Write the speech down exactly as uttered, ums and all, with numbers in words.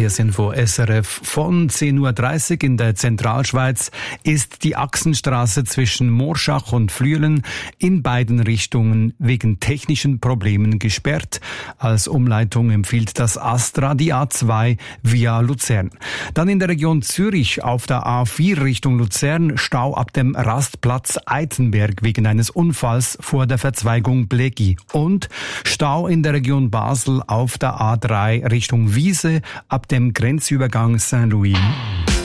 Verkehrsinfo S R F von zehn Uhr dreißig in der Zentralschweiz ist die Achsenstraße zwischen Morschach und Flüelen in beiden Richtungen wegen technischen Problemen gesperrt. Als Umleitung empfiehlt das Astra die A zwei via Luzern. Dann in der Region Zürich auf der A vier Richtung Luzern Stau ab dem Rastplatz Eitenberg wegen eines Unfalls vor der Verzweigung Blegi und Stau in der Region Basel auf der A drei Richtung Wiese ab dem Grenzübergang Saint-Louis.